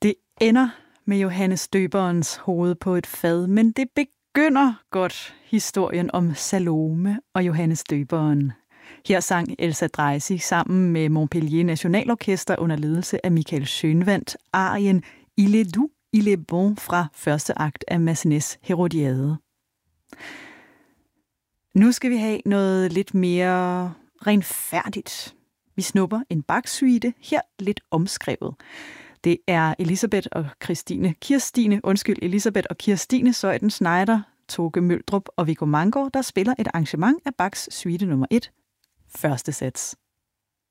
Det ender med Johannes Døberens hoved på et fad, men det begynder godt historien om Salome og Johannes Døberen. Her sang Elsa Dreisig sammen med Montpellier Nationalorkester under ledelse af Michael Schønwandt arien Il est doux, il est bon fra første akt af Massenets Herodiade. Nu skal vi have noget lidt mere renfærdigt. Vi snupper en Bach-suite, her lidt omskrevet. Det er Elisabeth og Kirstine Zeuthen-Schneider, Toke Møldrup og Viggo Manggaard, der spiller et arrangement af Bachs suite nummer 1, første sats.